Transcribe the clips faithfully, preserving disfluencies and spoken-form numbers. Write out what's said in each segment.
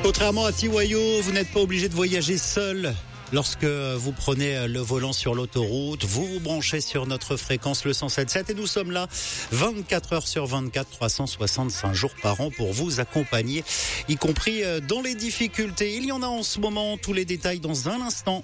Contrairement à T Y O, vous n'êtes pas obligé de voyager seul. Lorsque vous prenez le volant sur l'autoroute, vous vous branchez sur notre fréquence le cent sept sept et nous sommes là vingt-quatre heures sur vingt-quatre, trois cent soixante-cinq jours par an pour vous accompagner, y compris dans les difficultés. Il y en a en ce moment, tous les détails dans un instant.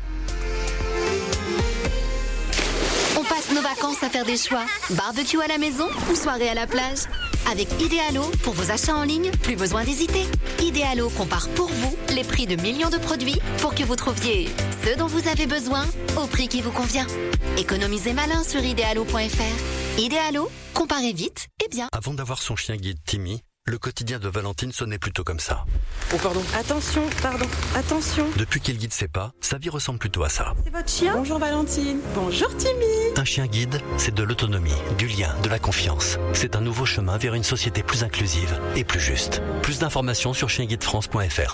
On passe nos vacances à faire des choix. Barbecue à la maison ou soirée à la plage. Avec Idealo, pour vos achats en ligne, plus besoin d'hésiter. Idealo compare pour vous les prix de millions de produits pour que vous trouviez ce dont vous avez besoin au prix qui vous convient. Économisez malin sur idealo point f r. Idealo, comparez vite et bien. Avant d'avoir son chien guide Timmy, le quotidien de Valentine sonnait plutôt comme ça. Oh pardon. Attention, pardon, attention. Depuis qu'il guide ses pas, sa vie ressemble plutôt à ça. C'est votre chien ? Bonjour Valentine. Bonjour Timmy. Un chien guide, c'est de l'autonomie, du lien, de la confiance. C'est un nouveau chemin vers une société plus inclusive et plus juste. Plus d'informations sur chien guide france point f r.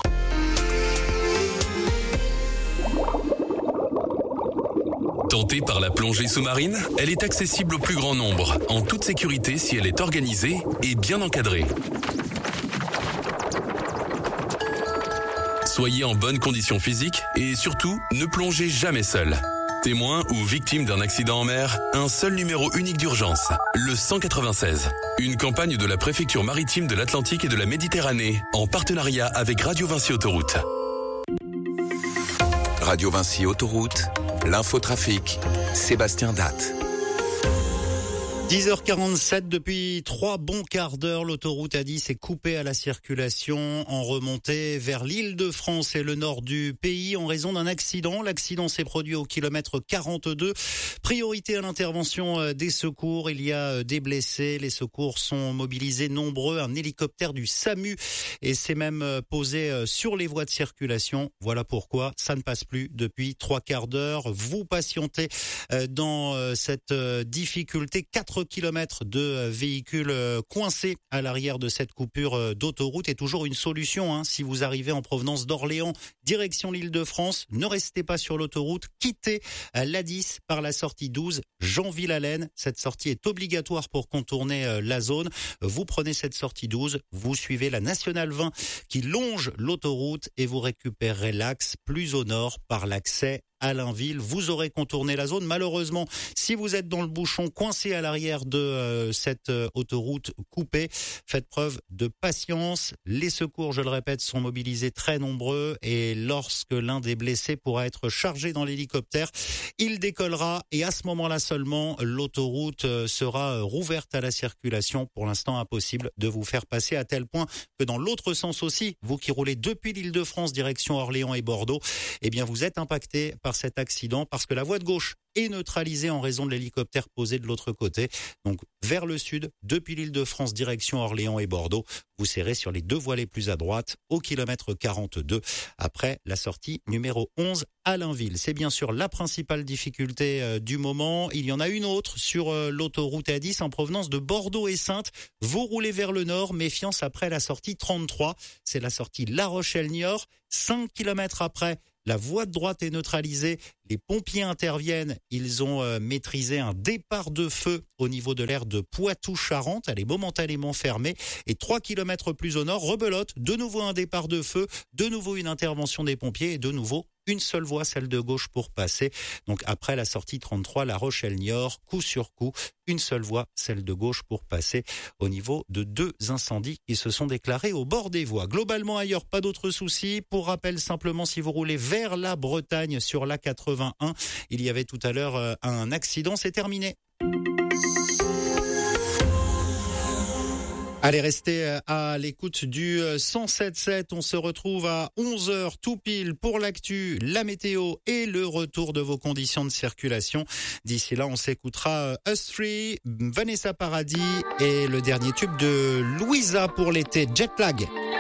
Tentée par la plongée sous-marine, elle est accessible au plus grand nombre, en toute sécurité si elle est organisée et bien encadrée. Soyez en bonne condition physique et surtout, ne plongez jamais seul. Témoin ou victime d'un accident en mer, un seul numéro unique d'urgence, le cent quatre-vingt-seize. Une campagne de la préfecture maritime de l'Atlantique et de la Méditerranée, en partenariat avec Radio Vinci Autoroute. Radio Vinci Autoroute, l'infotrafic, Sébastien Datte. dix heures quarante-sept, depuis trois bons quarts d'heure, l'autoroute A dix est coupée à la circulation en remontée vers l'Île-de-France et le nord du pays en raison d'un accident. L'accident s'est produit au kilomètre quarante-deux. Priorité à l'intervention des secours. Il y a des blessés. Les secours sont mobilisés nombreux. Un hélicoptère du SAMU et s'est même posé sur les voies de circulation. Voilà pourquoi ça ne passe plus depuis trois quarts d'heure. Vous patientez dans cette difficulté. quatre kilomètres de véhicules coincés à l'arrière de cette coupure d'autoroute est toujours une solution. Hein. Si vous arrivez en provenance d'Orléans, direction l'Île-de-France, ne restez pas sur l'autoroute, quittez l'A dix par la sortie douze, Jean-Villalaine. Cette sortie est obligatoire pour contourner la zone. Vous prenez cette sortie douze, vous suivez la nationale vingt qui longe l'autoroute et vous récupérerez l'axe plus au nord par l'accès à Allainville. Vous aurez contourné la zone. Malheureusement, si vous êtes dans le bouchon, coincé à l'arrière de euh, cette euh, autoroute coupée, faites preuve de patience. Les secours, je le répète, sont mobilisés très nombreux et lorsque l'un des blessés pourra être chargé dans l'hélicoptère, il décollera et à ce moment-là seulement, l'autoroute euh, sera rouverte à la circulation. Pour l'instant, impossible de vous faire passer à tel point que dans l'autre sens aussi, vous qui roulez depuis l'Île-de-France direction Orléans et Bordeaux, eh bien vous êtes impacté par cet accident parce que la voie de gauche est neutralisée en raison de l'hélicoptère posé de l'autre côté. Donc vers le sud, depuis l'Île-de-France, direction Orléans et Bordeaux, vous serrez sur les deux voies les plus à droite au kilomètre quarante-deux après la sortie numéro onze à Allainville. C'est bien sûr la principale difficulté euh, du moment. Il y en a une autre sur euh, l'autoroute A dix en provenance de Bordeaux et Saintes. Vous roulez vers le nord, méfiance après la sortie trente-trois. C'est la sortie La Rochelle-Niort. cinq kilomètres après, la voie de droite est neutralisée. Les pompiers interviennent. Ils ont euh, maîtrisé un départ de feu au niveau de l'aire de Poitou-Charentes. Elle est momentanément fermée. Et trois kilomètres plus au nord, rebelote. De nouveau un départ de feu. De nouveau une intervention des pompiers. Et de nouveau une seule voie, celle de gauche pour passer. Donc après la sortie trente-trois, La Rochelle-Niort, coup sur coup, une seule voie, celle de gauche pour passer au niveau de deux incendies qui se sont déclarés au bord des voies. Globalement ailleurs, pas d'autres soucis. Pour rappel, simplement si vous roulez vers la Bretagne sur l'A quatre-vingt-un, il y avait tout à l'heure un accident, c'est terminé. Allez, restez à l'écoute du cent sept sept. On se retrouve à onze heures tout pile pour l'actu, la météo et le retour de vos conditions de circulation. D'ici là, on s'écoutera Us Three, Vanessa Paradis et le dernier tube de Louisa pour l'été, Jet Lag.